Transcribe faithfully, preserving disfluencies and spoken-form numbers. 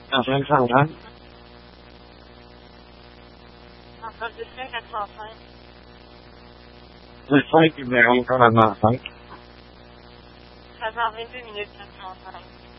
À cinq cent trente. Entre deux cents quatre cent cinq. Le cinq numéro quarante-cinq. Ça fait vingt-deux minutes quatre cent cinq.